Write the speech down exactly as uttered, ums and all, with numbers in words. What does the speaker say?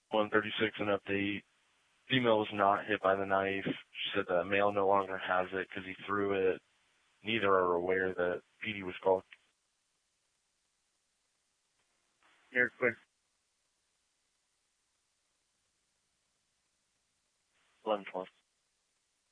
one thirty-six, an update. Female was not hit by the knife. She said the male no longer has it because he threw it. Neither are aware that P D was called. Here, quick. eleven twelve.